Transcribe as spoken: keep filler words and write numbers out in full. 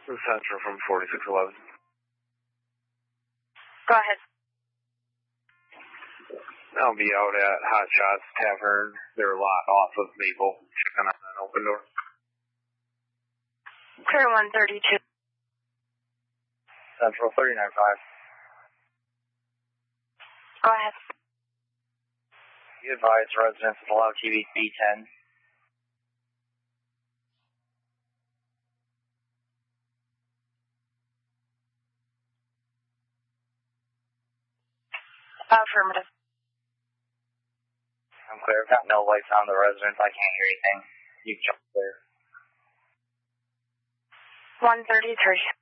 Central from forty-six eleven. Go ahead. I'll be out at Hot Shots Tavern. They're a lot off of Maple. Checking on an open door. Clear one thirty-two. Central thirty-nine five. Go ahead. You advise residents to allow T V B ten. Affirmative. I'm clear. I've got no lights on the residence. I can't hear anything. You can jump clear. one thirty-three.